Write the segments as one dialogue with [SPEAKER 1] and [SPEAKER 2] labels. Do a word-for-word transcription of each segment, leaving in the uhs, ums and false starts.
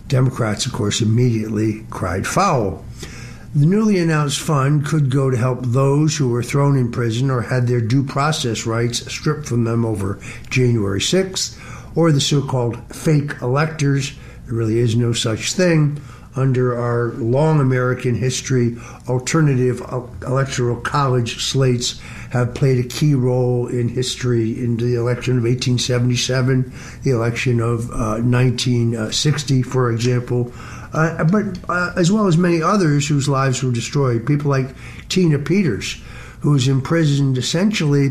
[SPEAKER 1] Democrats, of course, immediately cried foul. The newly announced fund could go to help those who were thrown in prison or had their due process rights stripped from them over January sixth, or the so-called fake electors. There really is no such thing. Under our long American history, alternative electoral college slates have played a key role in history in the election of eighteen seventy-seven, the election of uh, nineteen sixty, for example, uh, but uh, as well as many others whose lives were destroyed. People like Tina Peters, who was imprisoned essentially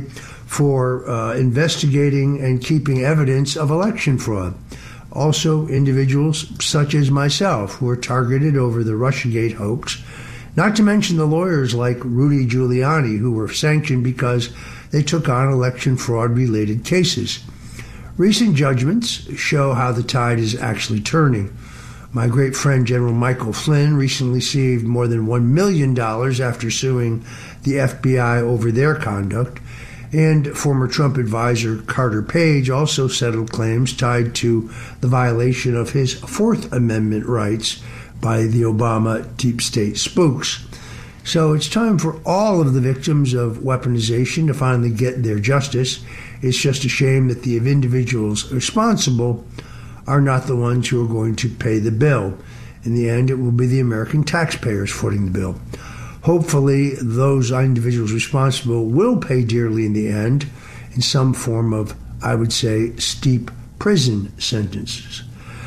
[SPEAKER 1] for uh, investigating and keeping evidence of election fraud. Also, individuals such as myself who were targeted over the Russiagate hoax, not to mention the lawyers like Rudy Giuliani, who were sanctioned because they took on election fraud-related cases. Recent judgments show how the tide is actually turning. My great friend General Michael Flynn recently received more than one million dollars after suing the F B I over their conduct. And former Trump advisor Carter Page also settled claims tied to the violation of his Fourth Amendment rights by the Obama deep state spooks. So it's time for all of the victims of weaponization to finally get their justice. It's just a shame that the individuals responsible are not the ones who are going to pay the bill. In the end, it will be the American taxpayers footing the bill. Hopefully, those individuals responsible will pay dearly in the end in some form of, I would say, steep prison sentences.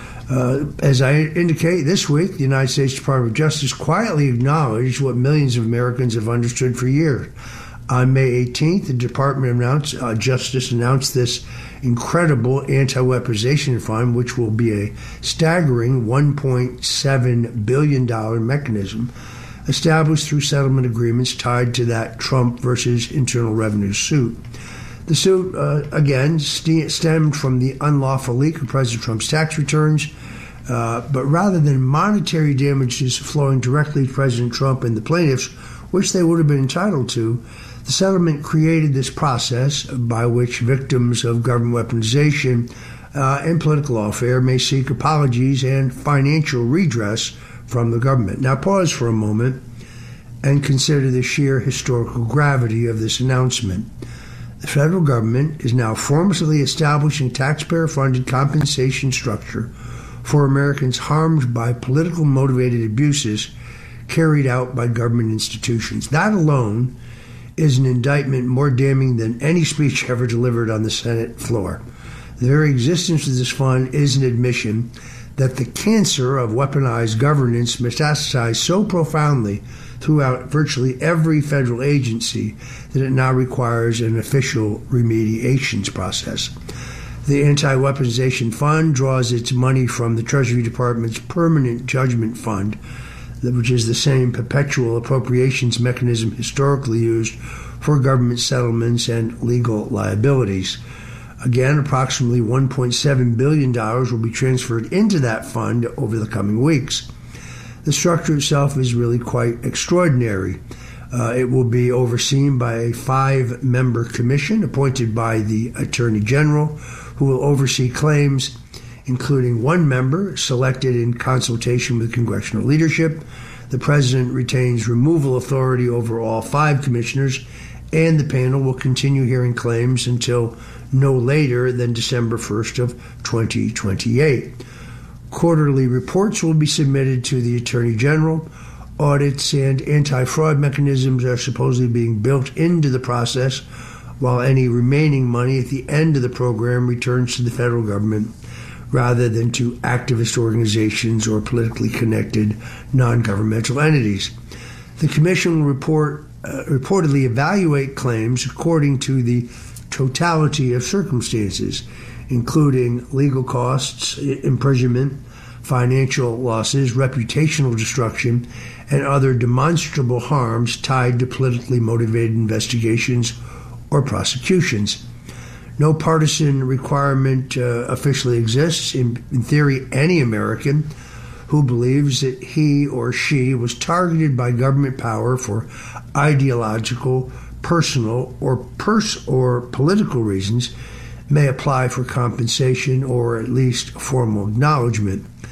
[SPEAKER 1] Uh, as I indicate, this week, the United States Department of Justice quietly acknowledged what millions of Americans have understood for years. On May eighteenth, the Department of announced, uh, Justice announced this incredible anti-weaponization fund, which will be a staggering one point seven billion dollars mechanism established through settlement agreements tied to that Trump versus Internal Revenue suit. The suit, uh, again, st- stemmed from the unlawful leak of President Trump's tax returns, uh, but rather than monetary damages flowing directly to President Trump and the plaintiffs, which they would have been entitled to, the settlement created this process by which victims of government weaponization uh, and political lawfare may seek apologies and financial redress from the government. Now pause for a moment and consider the sheer historical gravity of this announcement. The federal government is now formally establishing taxpayer-funded compensation structure for Americans harmed by political motivated abuses carried out by government institutions. That alone is an indictment more damning than any speech ever delivered on the Senate floor. The very existence of this fund is an admission that the cancer of weaponized governance metastasized so profoundly throughout virtually every federal agency that it now requires an official remediations process. The Anti-Weaponization Fund draws its money from the Treasury Department's Permanent Judgment Fund, which is the same perpetual appropriations mechanism historically used for government settlements and legal liabilities. Again, approximately one point seven billion dollars will be transferred into that fund over the coming weeks. The structure itself is really quite extraordinary. Uh, it will be overseen by a five-member commission appointed by the Attorney General, who will oversee claims, including one member selected in consultation with congressional leadership. The president retains removal authority over all five commissioners, and the panel will continue hearing claims until no later than December first of twenty twenty-eight. Quarterly reports will be submitted to the Attorney General. Audits and anti-fraud mechanisms are supposedly being built into the process, while any remaining money at the end of the program returns to the federal government rather than to activist organizations or politically connected non-governmental entities. The commission will report, uh, reportedly evaluate claims according to the totality of circumstances, including legal costs, imprisonment, financial losses, reputational destruction, and other demonstrable harms tied to politically motivated investigations or prosecutions. No partisan requirement uh, officially exists. In, in theory, any American who believes that he or she was targeted by government power for ideological, personal, or pers- or political reasons may apply for compensation or at least formal acknowledgement.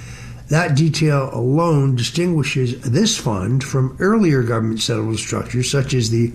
[SPEAKER 1] That detail alone distinguishes this fund from earlier government settlement structures, such as the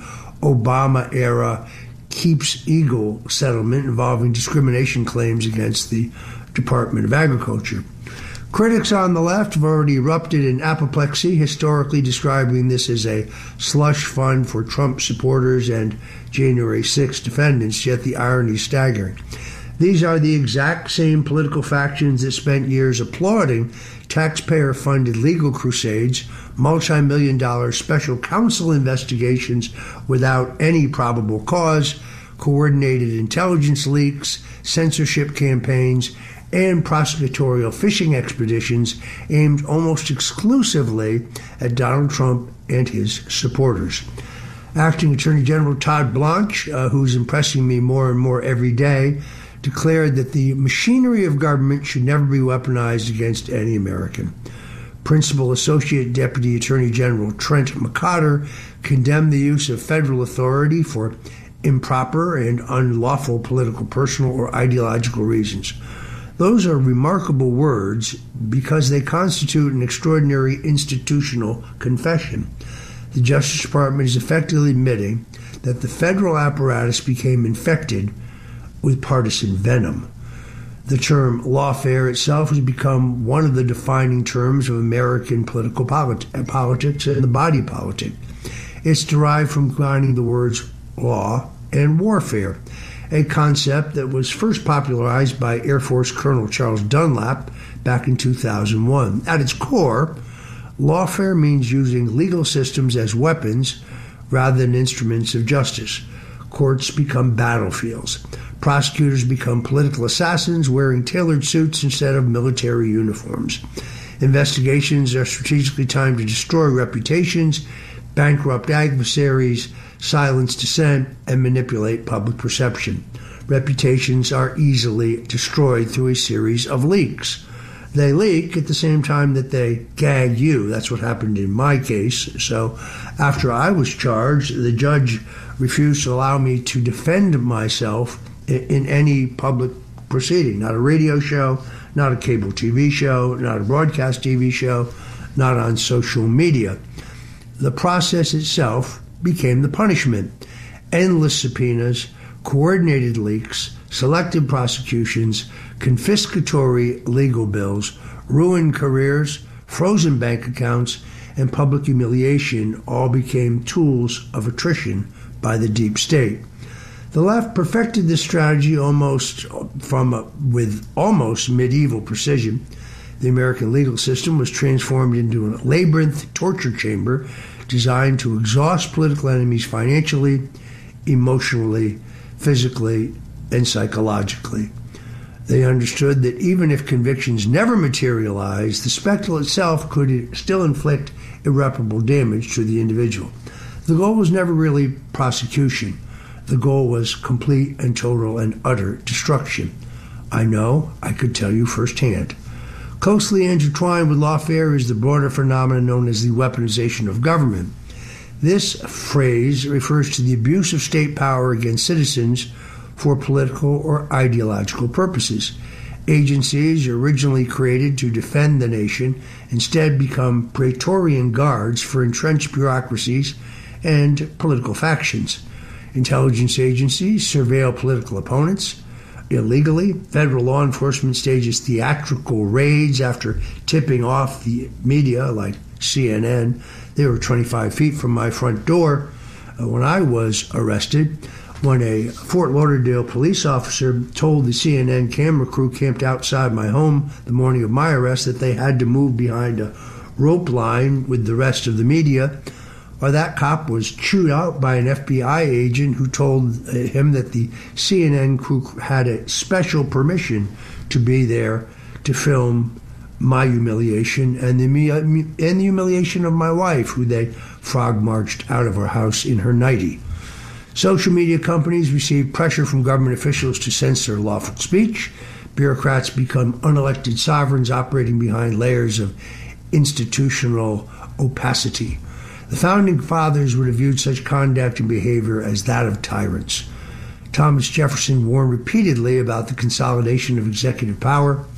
[SPEAKER 1] Obama-era Keeps Eagle settlement involving discrimination claims against the Department of Agriculture. Critics on the left have already erupted in apoplexy, historically describing this as a slush fund for Trump supporters and January sixth defendants, yet the irony is staggering. These are the exact same political factions that spent years applauding taxpayer-funded legal crusades, multi-million dollar special counsel investigations without any probable cause, coordinated intelligence leaks, censorship campaigns, and prosecutorial fishing expeditions aimed almost exclusively at Donald Trump and his supporters. Acting Attorney General Todd Blanche, uh, who's impressing me more and more every day, declared that the machinery of government should never be weaponized against any American. Principal Associate Deputy Attorney General Trent McCotter condemned the use of federal authority for improper and unlawful political, personal, or ideological reasons. Those are remarkable words because they constitute an extraordinary institutional confession. The Justice Department is effectively admitting that the federal apparatus became infected with partisan venom. The term lawfare itself has become one of the defining terms of American political polit- politics and the body politic. It's derived from combining the words law and warfare, a concept that was first popularized by Air Force Colonel Charles Dunlap back in two thousand one. At its core, lawfare means using legal systems as weapons rather than instruments of justice. Courts become battlefields. Prosecutors become political assassins wearing tailored suits instead of military uniforms. Investigations are strategically timed to destroy reputations, bankrupt adversaries, silence dissent, and manipulate public perception. Reputations are easily destroyed through a series of leaks. They leak at the same time that they gag you. That's what happened in my case. So after I was charged, the judge refused to allow me to defend myself in, in any public proceeding. Not a radio show, not a cable T V show, not a broadcast T V show, not on social media. The process itself became the punishment. Endless subpoenas, coordinated leaks, selective prosecutions, confiscatory legal bills, ruined careers, frozen bank accounts, and public humiliation all became tools of attrition by the deep state. The left perfected this strategy almost from a, with almost medieval precision. The American legal system was transformed into a labyrinth torture chamber designed to exhaust political enemies financially, emotionally, physically, and psychologically. They understood that even if convictions never materialized, the spectacle itself could still inflict irreparable damage to the individual. The goal was never really prosecution. The goal was complete and total and utter destruction. I know, I could tell you firsthand. Closely intertwined with lawfare is the broader phenomenon known as the weaponization of government. This phrase refers to the abuse of state power against citizens for political or ideological purposes. Agencies originally created to defend the nation instead become Praetorian guards for entrenched bureaucracies and political factions. Intelligence agencies surveil political opponents illegally. Federal law enforcement stages theatrical raids after tipping off the media like C N N. They were twenty-five feet from my front door uh, when I was arrested, when a Fort Lauderdale police officer told the C N N camera crew camped outside my home the morning of my arrest that they had to move behind a rope line with the rest of the media, or that cop was chewed out by an F B I agent who told him that the C N N crew had a special permission to be there to film my humiliation and the, and the humiliation of my wife, who they frog-marched out of her house in her nightie. Social media companies receive pressure from government officials to censor lawful speech. Bureaucrats become unelected sovereigns operating behind layers of institutional opacity. The Founding Fathers would have viewed such conduct and behavior as that of tyrants. Thomas Jefferson warned repeatedly about the consolidation of executive power.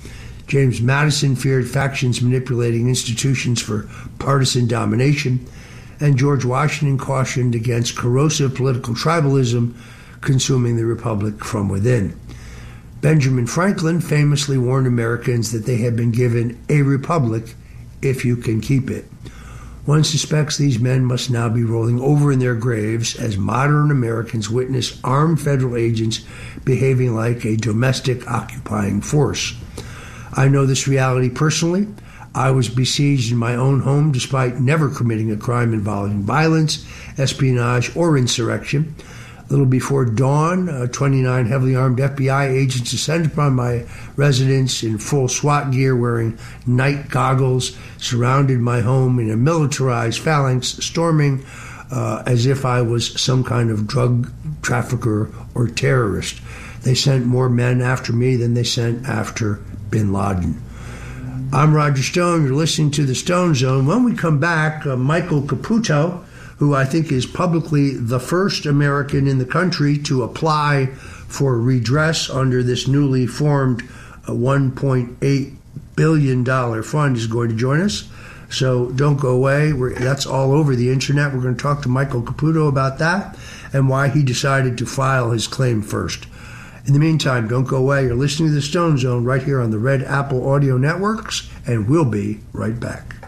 [SPEAKER 1] James Madison feared factions manipulating institutions for partisan domination, and George Washington cautioned against corrosive political tribalism consuming the republic from within. Benjamin Franklin famously warned Americans that they had been given a republic if you can keep it. One suspects these men must now be rolling over in their graves as modern Americans witness armed federal agents behaving like a domestic occupying force. I know this reality personally. I was besieged in my own home despite never committing a crime involving violence, espionage, or insurrection. A little before dawn, uh, twenty-nine heavily armed F B I agents descended upon my residence in full SWAT gear, wearing night goggles, surrounded my home in a militarized phalanx, storming uh, as if I was some kind of drug trafficker or terrorist. They sent more men after me than they sent after bin Laden. I'm Roger Stone. You're listening to the Stone Zone. When we come back, uh, Michael Caputo, who I think is publicly the first American in the country to apply for redress under this newly formed uh, one point eight billion dollars fund, is going to join us. So don't go away. We're, that's all over the internet. We're going to talk to Michael Caputo about that and why he decided to file his claim first. In the meantime, don't go away. You're listening to the Stone Zone right here on the Red Apple Audio Networks, and we'll be right back.